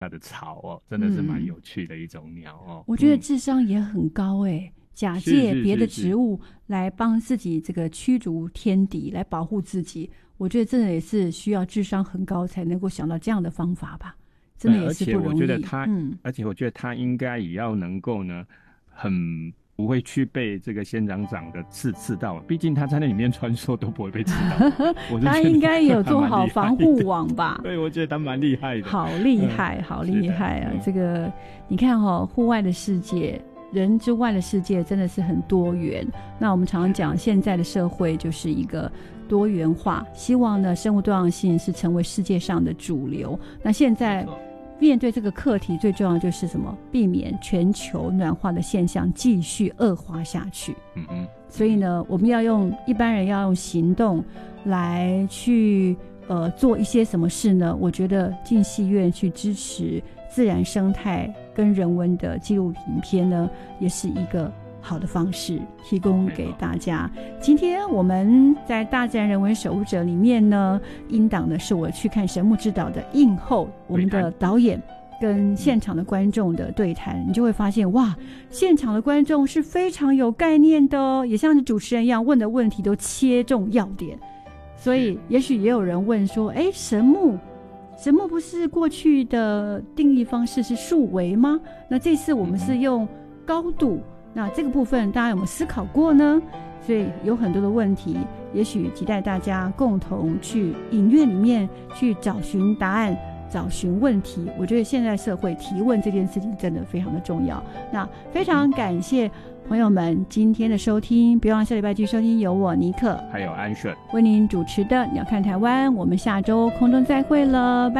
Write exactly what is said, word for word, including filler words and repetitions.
它的巢哦，真的是蛮有趣的一种鸟哦。 嗯、我觉得智商也很高哎、欸。假借别的植物来帮自己这个驱逐天敌，来保护自己，我觉得真的也是需要智商很高才能够想到这样的方法吧，真的也是不容易。 而且我觉得他， 嗯， 而且我觉得他应该也要能够呢，很不会去被这个仙人掌的刺刺到，毕竟他在那里面穿梭都不会被刺到。他应该有做好防护网吧？ 对，我觉得他蛮厉害的， 好厉害，嗯、好厉害啊！这个你看哈、哦，户外的世界。人之外的世界真的是很多元，那我们常常讲现在的社会就是一个多元化，希望呢生物多样性是成为世界上的主流。那现在面对这个课题最重要的就是什么？避免全球暖化的现象继续恶化下去。 嗯嗯， 所以呢我们要用一般人要用行动来去呃做一些什么事呢？我觉得进戏院去支持自然生态跟人文的纪录影片呢，也是一个好的方式，提供给大家。今天我们在大自然人文守护者里面呢，音档的是我去看神木之岛的映后，我们的导演跟现场的观众的对谈，你就会发现哇，现场的观众是非常有概念的哦，也像是主持人一样，问的问题都切中要点。所以也许也有人问说，哎，神木神木不是过去的定义方式是数维吗？那这次我们是用高度，那这个部分大家有没有思考过呢？所以有很多的问题，也许期待大家共同去影院里面去找寻答案，找寻问题。我觉得现在社会提问这件事情真的非常的重要。那非常感谢朋友们今天的收听，别忘了下礼拜继续收听由我尼克还有安顺为您主持的鸟看台湾，我们下周空中再会了，拜拜。